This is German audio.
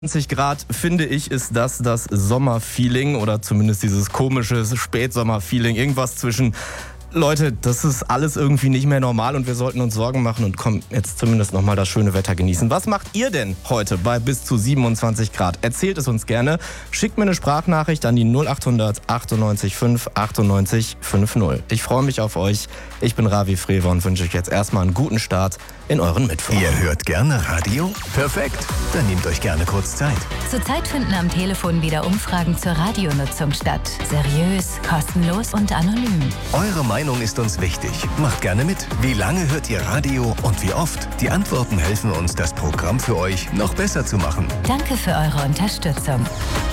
20 Grad, finde ich, ist das Sommerfeeling oder zumindest dieses komische Spätsommerfeeling. Irgendwas zwischen, Leute, das ist alles irgendwie nicht mehr normal und wir sollten uns Sorgen machen und komm, jetzt zumindest nochmal das schöne Wetter genießen. Was macht ihr denn heute bei bis zu 27 Grad? Erzählt es uns gerne. Schickt mir eine Sprachnachricht an die 0800 98 5 98 50. Ich freue mich auf euch. Ich bin Ravi Frewer und wünsche euch jetzt erstmal einen guten Start in euren Mittwoch. Ihr hört gerne Radio? Perfekt. Dann nehmt euch gerne kurz Zeit. Zurzeit finden am Telefon wieder Umfragen zur Radionutzung statt. Seriös, kostenlos und anonym. Eure Meinung ist uns wichtig. Macht gerne mit. Wie lange hört ihr Radio und wie oft? Die Antworten helfen uns, das Programm für euch noch besser zu machen. Danke für eure Unterstützung.